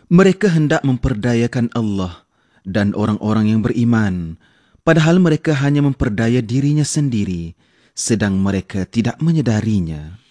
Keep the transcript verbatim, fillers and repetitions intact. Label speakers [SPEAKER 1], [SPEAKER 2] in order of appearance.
[SPEAKER 1] Mereka hendak memperdayakan Allah dan orang-orang yang beriman, padahal mereka hanya memperdaya dirinya sendiri, sedang mereka tidak menyedarinya.